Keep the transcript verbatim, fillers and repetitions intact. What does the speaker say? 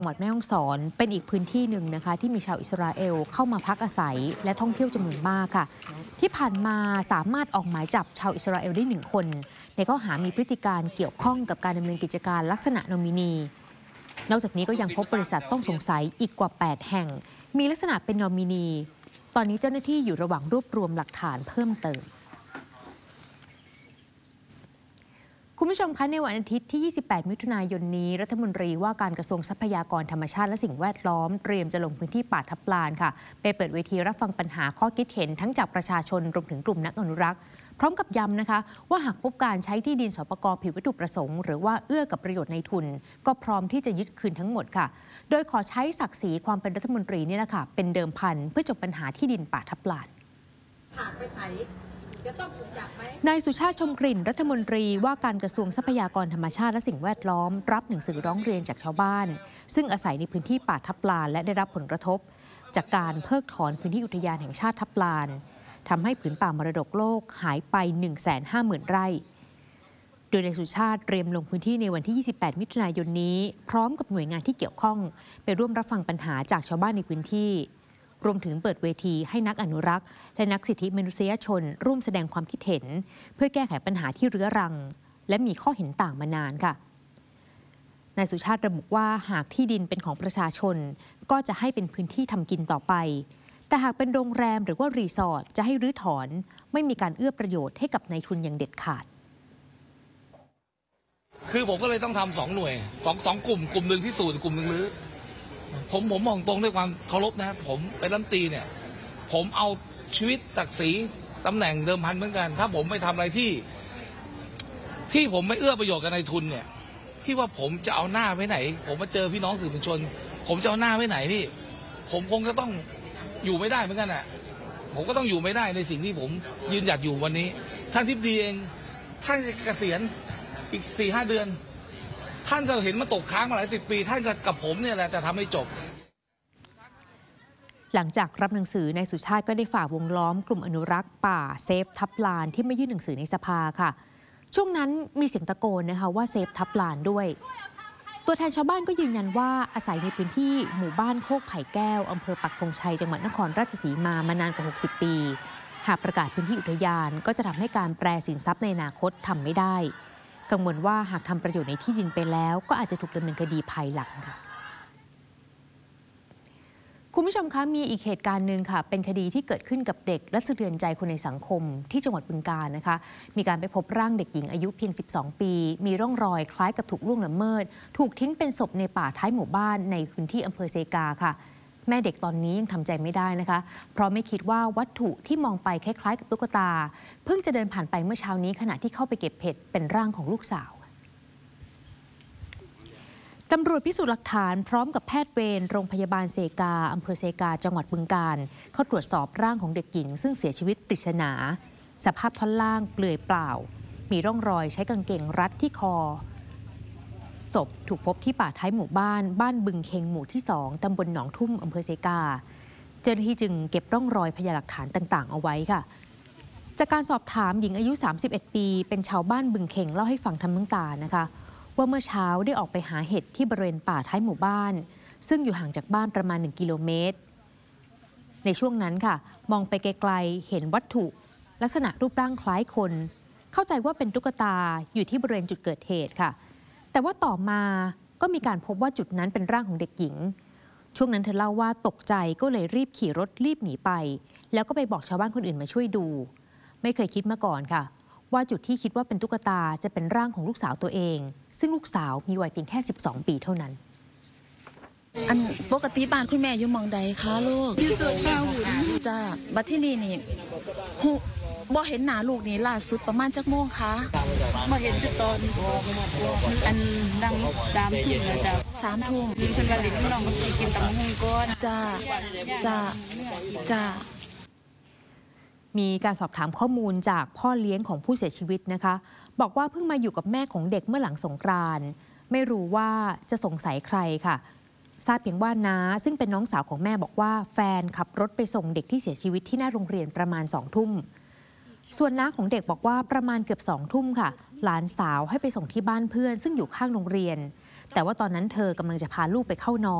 จังหวัดแม่ฮ่องสอนเป็นอีกพื้นที่หนึ่งนะคะที่มีชาวอิสราเอลเข้ามาพักอาศัยและท่องเที่ยวจำนวนมากค่ะที่ผ่านมาสามารถออกหมายจับชาวอิสราเอลได้หนึ่งคนในข้อหามีพฤติการเกี่ยวข้องกับการดำเนินกิจการลักษณะโนมินีนอกจากนี้ก็ยังพบบริษัทต้องสงสัยอีกกว่าแปดแห่งมีลักษณะเป็นโนมินีตอนนี้เจ้าหน้าที่อยู่ระหว่างรวบรวมหลักฐานเพิ่มเติมคุณผู้ชมคะในวันอาทิตย์ที่ยี่สิบแปดมิถุนายนนี้รัฐมนตรีว่าการกระทรวงทรัพยากรธรรมชาติและสิ่งแวดล้อมเตรียมจะลงพื้นที่ป่าทับลานค่ะไปเปิดเวทีรับฟังปัญหาข้อคิดเห็นทั้งจากประชาชนรวมถึงกลุ่มนักอนุรักษ์พร้อมกับย้ำนะคะว่าหากพบการใช้ที่ดินสปก.ผิดวัตถุประสงค์หรือว่าเอื้อกับประโยชน์ในทุนก็พร้อมที่จะยึดคืนทั้งหมดค่ะโดยขอใช้ศักดิ์ศรีความเป็นรัฐมนตรีนี่แหละค่ะเป็นเดิมพันเพื่อจบปัญหาที่ดินป่าทับลานนายสุชาติชมกลิ่นรัฐมนตรีว่าการกระทรวงทรัพยากรธรรมชาติและสิ่งแวดล้อมรับหนังสือร้องเรียนจากชาวบ้านซึ่งอาศัยในพื้นที่ป่าทับลานและได้รับผลกระทบจากการเพิกถอนพื้นที่อุทยานแห่งชาติทับลานทำให้ผืนป่ามรดกโลกหายไป หนึ่งแสนห้าหมื่น ไร่โดยนายสุชาติเตรียมลงพื้นที่ในวันที่ยี่สิบแปดมิถุนายนนี้พร้อมกับหน่วยงานที่เกี่ยวข้องไปร่วมรับฟังปัญหาจากชาวบ้านในพื้นที่รวมถึงเปิดเวทีให้นักอนุรักษ์และนักสิทธิมนุษยชนร่วมแสดงความคิดเห็นเพื่อแก้ไขปัญหาที่เรื้อรังและมีข้อเห็นต่างมานานค่ะนายสุชาติระบุว่าหากที่ดินเป็นของประชาชนก็จะให้เป็นพื้นที่ทำกินต่อไปแต่หากเป็นโรงแรมหรือว่ารีสอร์ทจะให้รื้อถอนไม่มีการเอื้อประโยชน์ให้กับนายทุนอย่างเด็ดขาดคือผมก็เลยต้องทำสองหน่วยสองสองกลุ่มกลุ่มหนึ่งที่สูตรกลุ่มหนึ่งรื้อผมผมมองตรงด้วยความเคารพนะผมเป็นรัฐมนตรีเนี่ยผมเอาชีวิตศักดิ์ศรีตำแหน่งเดิมพันเหมือนกันถ้าผมไม่ทำอะไรที่ที่ผมไม่เอื้อประโยชน์กับนายทุนเนี่ยพี่ว่าผมจะเอาหน้าไว้ไหนผมมาเจอพี่น้องสื่อมวลชนผมจะเอาหน้าไว้ไหนพี่ผมคงจะต้องอยู่ไม่ได้เหมือนกันแหละผมก็ต้องอยู่ไม่ได้ในสิ่งที่ผมยืนหยัดอยู่วันนี้ท่านทิพย์ดีเองท่านเกษียณอีกสี่ห้าเดือนท่านก็เห็นมันตกค้างมาหลายสิบปีท่านกับผมเนี่ยแหละจะทำให้จบหลังจากรับหนังสือนายสุชาติก็ได้ฝ่าวงล้อมกลุ่มอนุรักษ์ป่าเซฟทับลานที่ไม่ยื่นหนังสือในสภาค่ะช่วงนั้นมีเสียงตะโกนนะคะว่าเซฟทับลานด้วยตัวแทนชาวบ้านก็ยืนยันว่าอาศัยในพื้นที่หมู่บ้านโคกไผ่แก้วอำเภอปักธงชัยจังหวัดนครราชสีมามานานกว่าหกสิบปีหากประกาศพื้นที่อุทยานก็จะทำให้การแปรสินทรัพย์ในอนาคตทำไม่ได้กังวลว่าหากทำประโยชน์ในที่ดินไปแล้วก็อาจจะถูกดำเนินคดีภายหลังค่ะคุณผู้ชมคะมีอีกเหตุการณ์หนึ่งค่ะเป็นคดีที่เกิดขึ้นกับเด็กและสะเทือนใจคนในสังคมที่จังหวัดบึงกาฬนะคะมีการไปพบร่างเด็กหญิงอายุเพียงสิบสองปีมีร่องรอยคล้ายกับถูกล่วงละเมิดถูกทิ้งเป็นศพในป่าท้ายหมู่บ้านในพื้นที่อำเภอเซกาค่ะแม่เด็กตอนนี้ยังทำใจไม่ได้นะคะเพราะไม่คิดว่าวัตถุที่มองไปคล้ายๆกับตุ๊กตาเพิ่งจะเดินผ่านไปเมื่อเช้านี้ขณะที่เข้าไปเก็บเห็ดเป็นร่างของลูกสาวตำรวจพิสูจน์หลักฐานพร้อมกับแพทย์เวรโรงพยาบาลเซกาอำเภอเซกาจังหวัดบึงกาฬเข้าตรวจสอบร่างของเด็กหญิงซึ่งเสียชีวิตปริศนาสภาพท่อนล่างเปลือยเปล่ามีร่องรอยใช้กางเกงรัดที่คอศพถูกพบที่ป่าท้ายหมู่บ้านบ้านบึงเค็งหมู่ที่สองตำบลหนองทุ่มอำเภอเซกาเจ้าหน้าที่จึงเก็บร่องรอยพยานหลักฐานต่างๆเอาไว้ค่ะจากการสอบถามหญิงอายุสามสิบเอ็ดปีเป็นชาวบ้านบึงเค็งเล่าให้ฟังทั้งน้ำตานะคะว่าเมื่อเช้าได้ออกไปหาเห็ดที่บริเวณป่าท้ายหมู่บ้านซึ่งอยู่ห่างจากบ้านประมาณหนึ่งกิโลเมตรในช่วงนั้นค่ะมองไปไกลๆเห็นวัตถุลักษณะรูปร่างคล้ายคนเข้าใจว่าเป็นตุ๊กตาอยู่ที่บริเวณจุดเกิดเหตุค่ะแต่ว่าต่อมาก็มีการพบว่าจุดนั้นเป็นร่างของเด็กหญิงช่วงนั้นเธอเล่าว่าตกใจก็เลยรีบขี่รถรีบหนีไปแล้วก็ไปบอกชาวบ้านคนอื่นมาช่วยดูไม่เคยคิดมาก่อนค่ะว่าจุดที่คิดว่าเป็นตุ๊กตาจะเป็นร่างของลูกสาวตัวเองซึ่งลูกสาวมีวัยเพียงแค่สิบสองปีเท่านั้นอันปกติบ้านคุณแม่อยู่มองใดคะลูกอยู่ตัวข้าวหุ่นจ้าบัดที่นี่นี่หูบ่เห็นหน้าลูกนี่ล่าสุดประมาณจักโมงคะมาเห็นตอนอันดังดามทุ่มแล้วจ้ะสามทุ่มมีคนมาเล่นน้องก็กินตำมะฮุ่งก้อนจ้าจ้าจ้ามีการสอบถามข้อมูลจากพ่อเลี้ยงของผู้เสียชีวิตนะคะบอกว่าเพิ่งมาอยู่กับแม่ของเด็กเมื่อหลังสงกรานต์ไม่รู้ว่าจะสงสัยใครค่ะทราบเพียงว่าน้าซึ่งเป็นน้องสาวของแม่บอกว่าแฟนขับรถไปส่งเด็กที่เสียชีวิตที่หน้าโรงเรียนประมาณสองทุ่มส่วนน้าของเด็กบอกว่าประมาณเกือบสองทุ่มค่ะหลานสาวให้ไปส่งที่บ้านเพื่อนซึ่งอยู่ข้างโรงเรียนแต่ว่าตอนนั้นเธอกำลังจะพาลูกไปเข้านอน